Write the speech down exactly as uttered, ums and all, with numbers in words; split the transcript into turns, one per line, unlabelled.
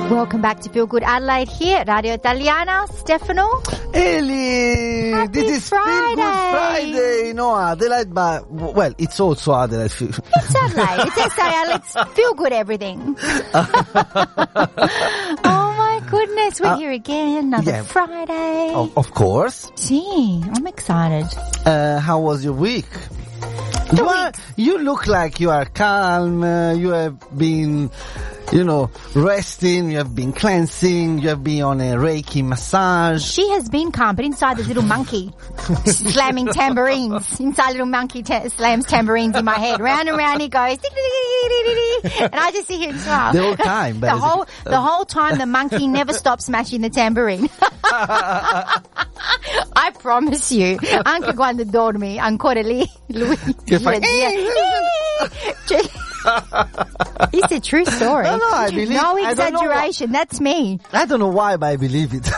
Welcome back to Feel Good Adelaide here at Radio Italiana. Stefano.
Ellie,
Happy
this is
Friday.
Feel Good Friday. No, Adelaide, but, well, it's also Adelaide.
It's Adelaide. It's S A L. It's Feel Good everything. Oh my goodness, we're
Uh,
here again. Another
yeah.
Friday.
Oh, of course.
Gee, I'm excited.
Uh, how was your week? You, are, you look like you are calm. Uh, you have been, you know, resting. You have been cleansing. You have been on a Reiki massage.
She has been calm, but inside there's a little monkey slamming tambourines. Inside little monkey ta- slams tambourines in my head. Round and round he goes. And I just sit here and smile.
The whole time,
the
basically.
whole the whole time the monkey never stops smashing the tambourine. I promise you. Anche quando dormi, ancora lì, lui.
Che fai?
It's a true story.
No, no, I believe-
No
I don't know
exaggeration. That's me.
I don't know why, but I believe it.